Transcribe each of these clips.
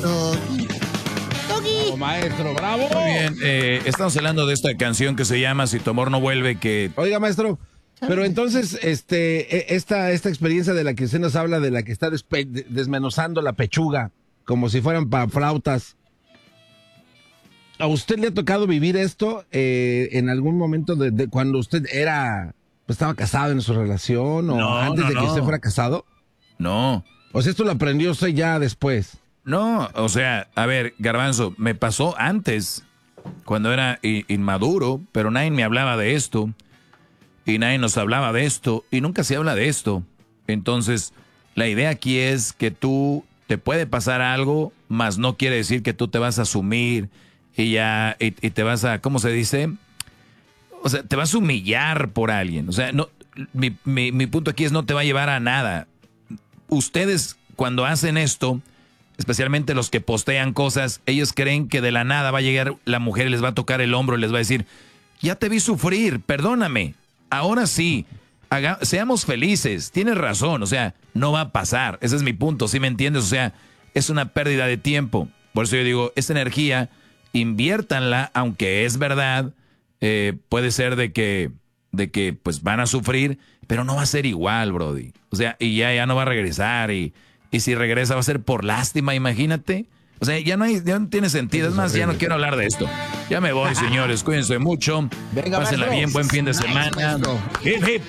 Bravo, maestro, bravo. Muy bien, estamos hablando de esta canción que se llama Si tu amor no vuelve, que... Oiga, maestro, pero entonces, esta experiencia de la que usted nos habla, de la que está desmenuzando la pechuga, como si fueran flautas, ¿a usted le ha tocado vivir esto en algún momento de cuando usted estaba casado en su relación o No, antes de que no. usted fuera casado? No, O sea, esto lo aprendió usted ya después. no, o sea, a ver, Garbanzo, me pasó antes, cuando era inmaduro, pero nadie me hablaba de esto, y nadie nos hablaba de esto, y nunca se habla de esto. Entonces, la idea aquí es que tú te puede pasar algo, mas no quiere decir que tú te vas a asumir y te vas a, ¿cómo se dice? O sea, te vas a humillar por alguien. O sea, no, mi punto aquí es no te va a llevar a nada. Ustedes cuando hacen esto, especialmente los que postean cosas, ellos creen que de la nada va a llegar la mujer y les va a tocar el hombro y les va a decir, ya te vi sufrir, perdóname, ahora sí, seamos felices, tienes razón, o sea, no va a pasar, ese es mi punto, ¿sí me entiendes? O sea, es una pérdida de tiempo, por eso yo digo, esa energía, inviértanla, aunque es verdad, puede ser de que pues van a sufrir, pero no va a ser igual, brody, o sea, y ya no va a regresar y si regresa va a ser por lástima, imagínate. O sea, ya no tiene sentido. Es más, ya no quiero hablar de esto. Ya me voy, señores. Cuídense mucho. Venga, pásenla maestro. bien, buen fin de semana. Hip, hip.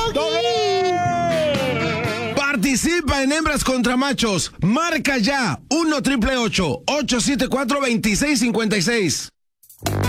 Participa en Hembras contra Machos. Marca ya 1-888-874-2656.